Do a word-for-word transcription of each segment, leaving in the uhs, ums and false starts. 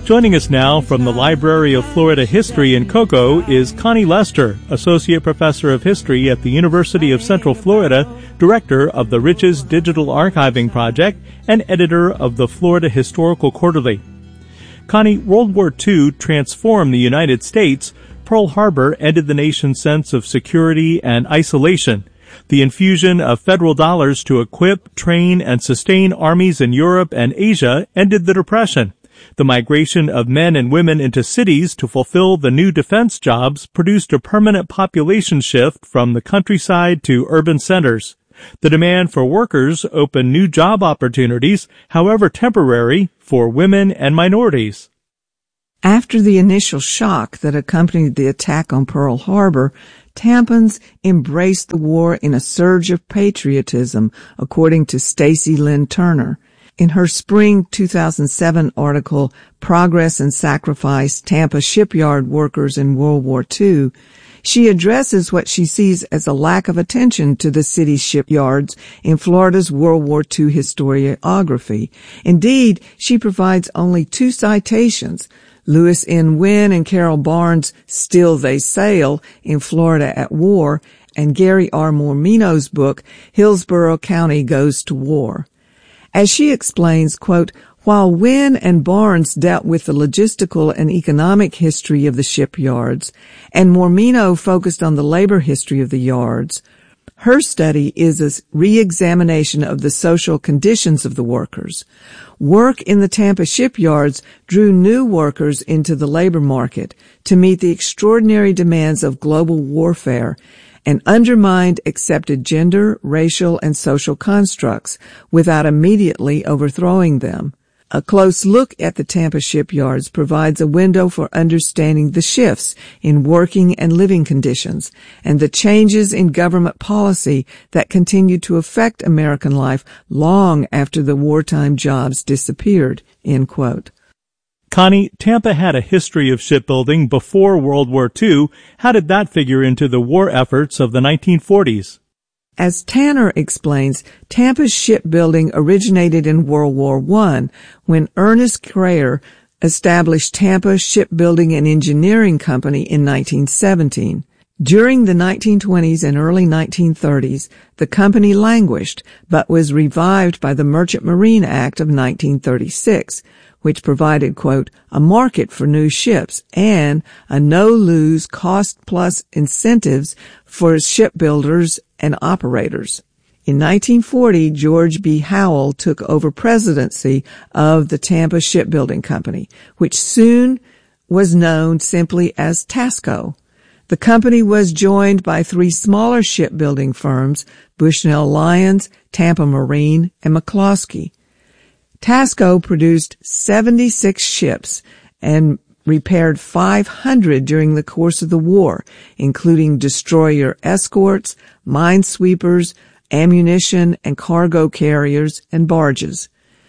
Joining us now from the Library of Florida History in Cocoa is Connie Lester, Associate Professor of History at the University of Central Florida, Director of the Riches Digital Archiving Project, and Editor of the Florida Historical Quarterly. Connie, World War Two transformed the United States. Pearl Harbor ended the nation's sense of security and isolation. The infusion of federal dollars to equip, train, and sustain armies in Europe and Asia ended the Depression. The migration of men and women into cities to fulfill the new defense jobs produced a permanent population shift from the countryside to urban centers. The demand for workers opened new job opportunities, however temporary, for women and minorities. After the initial shock that accompanied the attack on Pearl Harbor, Tampans embraced the war in a surge of patriotism, according to Stacy Lynn Turner. In her spring two thousand seven article, Progress and Sacrifice, Tampa Shipyard Workers in World War Two, she addresses what she sees as a lack of attention to the city's shipyards in Florida's World War Two historiography. Indeed, she provides only two citations, Lewis N. Wynn and Carol Barnes' Still They Sail in Florida at War, and Gary R. Mormino's book, Hillsborough County Goes to War. As she explains, quote, while Wynn and Barnes dealt with the logistical and economic history of the shipyards, and Mormino focused on the labor history of the yards, her study is a re-examination of the social conditions of the workers. Work in the Tampa shipyards drew new workers into the labor market to meet the extraordinary demands of global warfare, and undermined accepted gender, racial, and social constructs without immediately overthrowing them. A close look at the Tampa shipyards provides a window for understanding the shifts in working and living conditions and the changes in government policy that continued to affect American life long after the wartime jobs disappeared, end quote. Connie, Tampa had a history of shipbuilding before World War Two. How did that figure into the war efforts of the nineteen forties? As Tanner explains, Tampa's shipbuilding originated in World War One when Ernest Crayer established Tampa Shipbuilding and Engineering Company in nineteen seventeen. During the nineteen twenties and early nineteen thirties, the company languished, but was revived by the Merchant Marine Act of nineteen thirty-six, which provided, quote, a market for new ships and a no-lose cost-plus incentives for shipbuilders and operators. In nineteen forty, George B. Howell took over presidency of the Tampa Shipbuilding Company, which soon was known simply as TASCO. The company was joined by three smaller shipbuilding firms, Bushnell Lyons, Tampa Marine, and McCloskey. TASCO produced seventy-six ships and repaired five hundred during the course of the war, including destroyer escorts, minesweepers, ammunition and cargo carriers, and barges.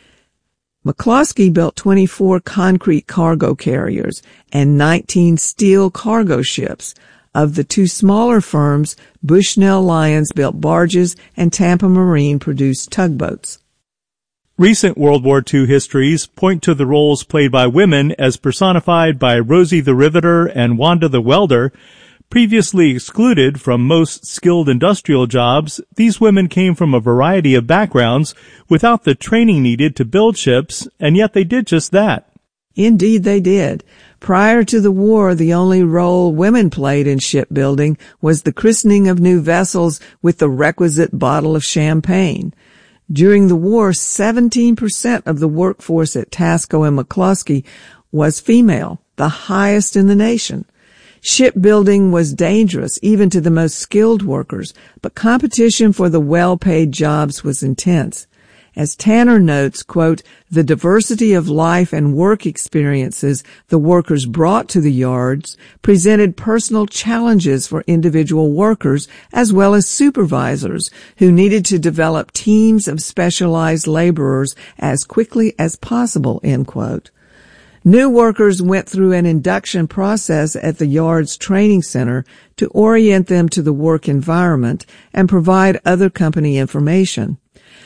McCloskey built twenty-four concrete cargo carriers and nineteen steel cargo ships. Of the two smaller firms, Bushnell Lyons built barges and Tampa Marine produced tugboats. Recent World War Two histories point to the roles played by women as personified by Rosie the Riveter and Wanda the Welder. Previously excluded from most skilled industrial jobs, these women came from a variety of backgrounds without the training needed to build ships, and yet they did just that. Indeed they did. Prior to the war, the only role women played in shipbuilding was the christening of new vessels with the requisite bottle of champagne. During the war, seventeen percent of the workforce at TASCO and McCloskey was female, the highest in the nation. Shipbuilding was dangerous even to the most skilled workers, but competition for the well-paid jobs was intense. As Tanner notes, quote, the diversity of life and work experiences the workers brought to the yards presented personal challenges for individual workers as well as supervisors who needed to develop teams of specialized laborers as quickly as possible, end quote. New workers went through an induction process at the yard's training center to orient them to the work environment and provide other company information.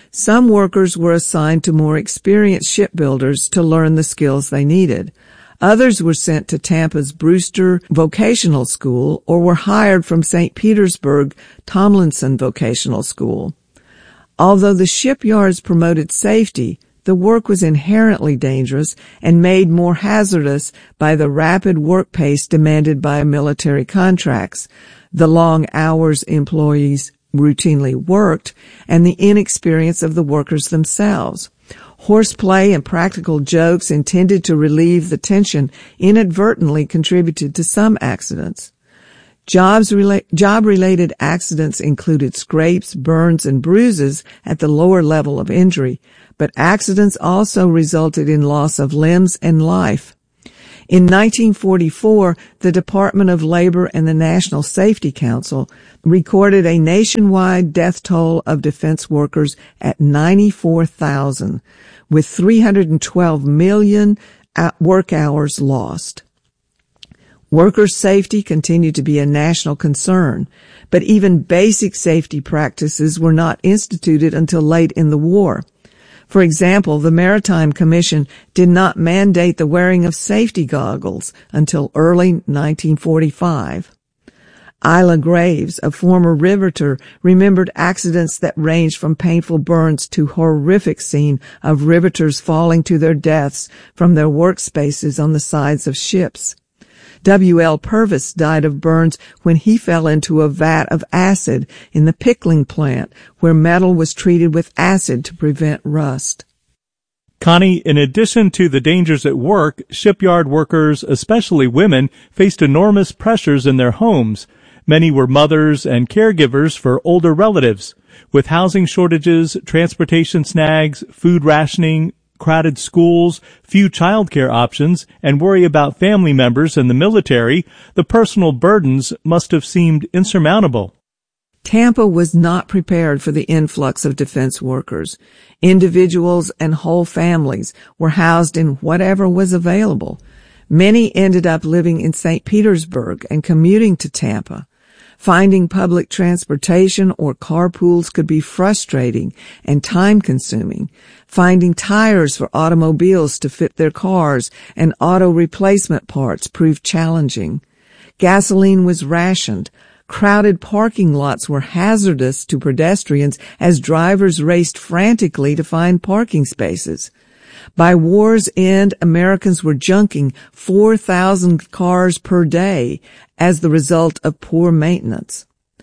Some workers were assigned to more experienced shipbuilders to learn the skills they needed. Others were sent to Tampa's Brewster Vocational School or were hired from Saint Petersburg Tomlinson Vocational School. Although the shipyards promoted safety, the work was inherently dangerous and made more hazardous by the rapid work pace demanded by military contracts, the long hours employees routinely worked, and the inexperience of the workers themselves. Horseplay and practical jokes intended to relieve the tension inadvertently contributed to some accidents. Jobs rela- job-related accidents included scrapes, burns, and bruises at the lower level of injury, but accidents also resulted in loss of limbs and life. In nineteen forty-four, the Department of Labor and the National Safety Council recorded a nationwide death toll of defense workers at ninety-four thousand, with three hundred twelve million work hours lost. Worker safety continued to be a national concern, but even basic safety practices were not instituted until late in the war. For example, the Maritime Commission did not mandate the wearing of safety goggles until early nineteen forty-five. Isla Graves, a former riveter, remembered accidents that ranged from painful burns to horrific scene of riveters falling to their deaths from their workspaces on the sides of ships. W L Purvis died of burns when he fell into a vat of acid in the pickling plant where metal was treated with acid to prevent rust. Connie, in addition to the dangers at work, shipyard workers, especially women, faced enormous pressures in their homes. Many were mothers and caregivers for older relatives. With housing shortages, transportation snags, food rationing, crowded schools, few childcare options, and worry about family members in the military, the personal burdens must have seemed insurmountable. Tampa was not prepared for the influx of defense workers. Individuals and whole families were housed in whatever was available. Many ended up living in Saint Petersburg and commuting to Tampa. Finding public transportation or carpools could be frustrating and time-consuming. Finding tires for automobiles to fit their cars and auto replacement parts proved challenging. Gasoline was rationed. Crowded parking lots were hazardous to pedestrians as drivers raced frantically to find parking spaces. By war's end, Americans were junking four thousand cars per day as the result of poor maintenance.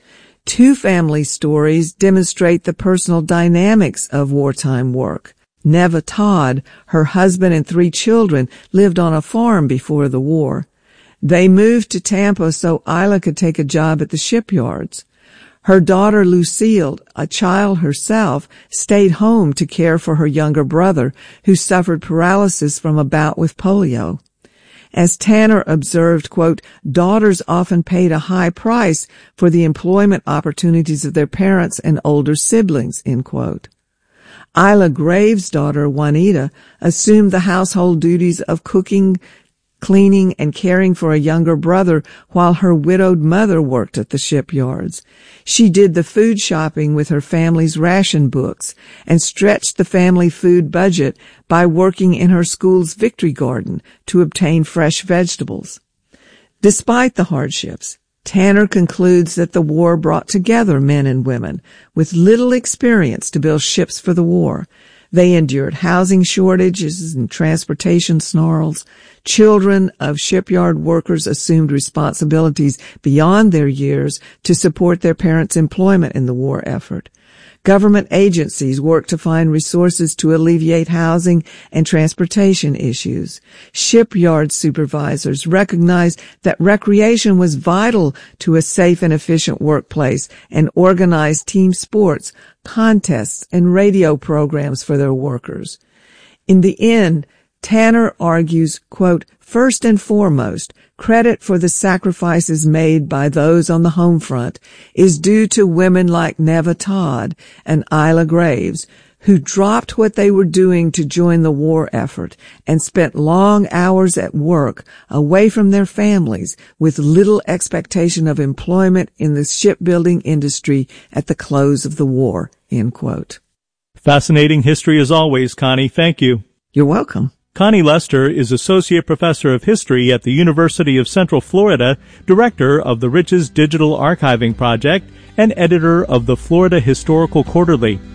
Two family stories demonstrate the personal dynamics of wartime work. Neva Todd, her husband and three children, lived on a farm before the war. They moved to Tampa so Isla could take a job at the shipyards. Her daughter Lucille, a child herself, stayed home to care for her younger brother, who suffered paralysis from a bout with polio. As Tanner observed, quote, daughters often paid a high price for the employment opportunities of their parents and older siblings, end quote. Isla Graves' daughter, Juanita, assumed the household duties of cooking, cleaning, and caring for a younger brother while her widowed mother worked at the shipyards. She did the food shopping with her family's ration books and stretched the family food budget by working in her school's Victory Garden to obtain fresh vegetables. Despite the hardships, Tanner concludes that the war brought together men and women with little experience to build ships for the war. They endured housing shortages and transportation snarls. Children of shipyard workers assumed responsibilities beyond their years to support their parents' employment in the war effort. Government agencies worked to find resources to alleviate housing and transportation issues. Shipyard supervisors recognized that recreation was vital to a safe and efficient workplace and organized team sports, contests, and radio programs for their workers. In the end, Tanner argues, quote, first and foremost, credit for the sacrifices made by those on the home front is due to women like Neva Todd and Isla Graves, who dropped what they were doing to join the war effort and spent long hours at work away from their families with little expectation of employment in the shipbuilding industry at the close of the war, end quote. Fascinating history as always, Connie. Thank you. You're welcome. Connie Lester is Associate Professor of History at the University of Central Florida, Director of the Riches Digital Archiving Project, and editor of the Florida Historical Quarterly.